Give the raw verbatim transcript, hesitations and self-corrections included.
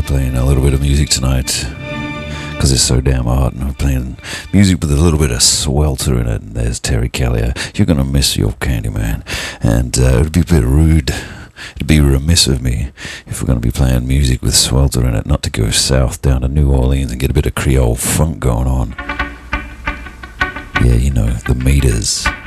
we're playing a little bit of music tonight because it's so damn hot, and we're playing music with a little bit of swelter in it. And there's Terry Callier. You're gonna miss your Candyman, and uh, it'd be a bit rude. It'd be remiss of me if we're going to be playing music with swelter in it, not to go south down to New Orleans and get a bit of Creole funk going on. Yeah, you know, the Meters.